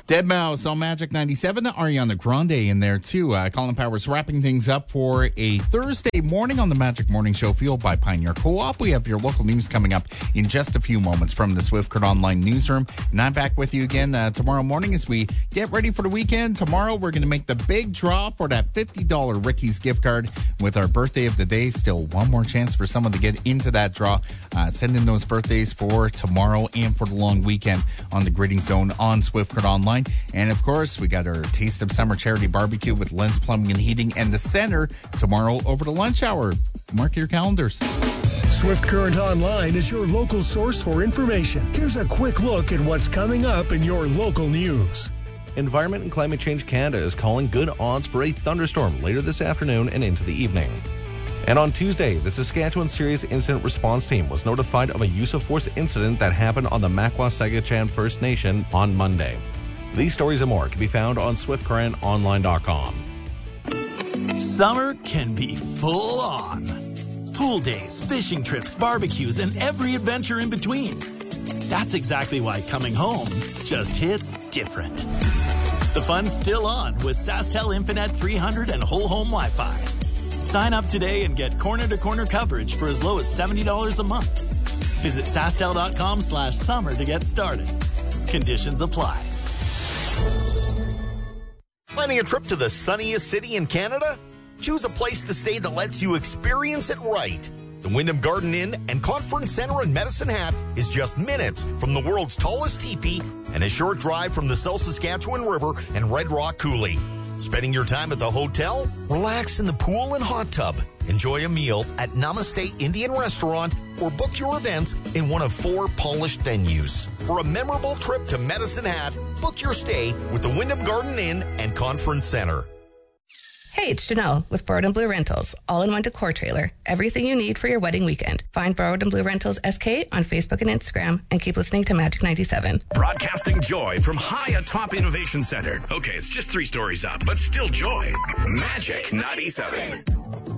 Deadmau5 on Magic 97. Ariana Grande in there, too. Colin Powers wrapping things up for a Thursday morning on the Magic Morning Show, fueled by Pioneer Co-op. We have your local news coming up in just a few moments from the Swift Current Online newsroom. And I'm back with you again tomorrow morning as we get ready for the weekend. Tomorrow, we're going to make the big draw for that $50 Ricky's gift card with our birthday of the day. Still one more chance for someone to get into that draw. Send in those birthdays for tomorrow and for the long weekend on the Grading Zone on Swift Current Online. And of course, we got our Taste of Summer charity barbecue with Lens Plumbing and Heating and the Center tomorrow over the lunch hour. Mark your calendars. Swift Current Online is your local source for information. Here's a quick look at what's coming up in your local news. Environment and Climate Change Canada is calling good odds for a thunderstorm later this afternoon and into the evening. And on Tuesday, the Saskatchewan Serious Incident Response Team was notified of a use of force incident that happened on the Makwa-Sagachan First Nation on Monday. These stories and more can be found on SwiftCurrentOnline.com. Summer can be full on. Pool days, fishing trips, barbecues, and every adventure in between. That's exactly why coming home just hits different. The fun's still on with SaskTel Infinet 300 and whole home Wi-Fi. Sign up today and get corner-to-corner coverage for as low as $70 a month. Visit SaskTel.com/summer to get started. Conditions apply. Planning a trip to the sunniest city in Canada? Choose a place to stay that lets you experience it right. The Wyndham Garden Inn and Conference Center in Medicine Hat is just minutes from the world's tallest teepee and a short drive from the South Saskatchewan River and Red Rock Coulee. Spending your time at the hotel? Relax in the pool and hot tub. Enjoy a meal at Namaste Indian Restaurant or book your events in one of 4 polished venues. For a memorable trip to Medicine Hat, book your stay with the Wyndham Garden Inn and Conference Center. Hey, it's Janelle with Borrowed & Blue Rentals, all-in-one decor trailer. Everything you need for your wedding weekend. Find Borrowed & Blue Rentals SK on Facebook and Instagram, and keep listening to Magic 97. Broadcasting joy from high atop Innovation Center. Okay, it's just 3 stories up, but still joy. Magic 97.